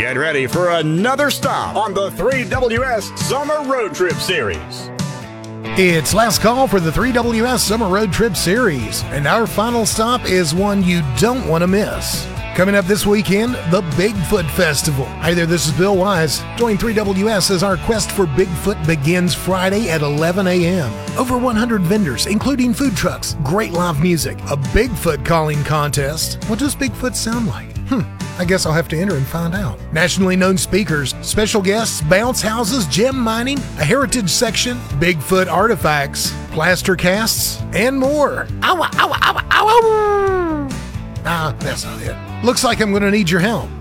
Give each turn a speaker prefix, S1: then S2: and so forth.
S1: Get ready for another stop on the 3WS Summer Road Trip Series.
S2: It's last call for the 3WS Summer Road Trip Series, and our final stop is one you don't want to miss. Coming up this weekend, the Bigfoot Festival. Hi there, this is Bill Wise. Join 3WS as our quest for Bigfoot begins Friday at 11 a.m. Over 100 vendors, including food trucks, great live music, a Bigfoot calling contest. What does Bigfoot sound like? I guess I'll have to enter and find out. Nationally known speakers, special guests, bounce houses, gem mining, a heritage section, Bigfoot artifacts, plaster casts, and more. Ow, ow, ow, ow, ow. That's not it. Looks like I'm going to need your help.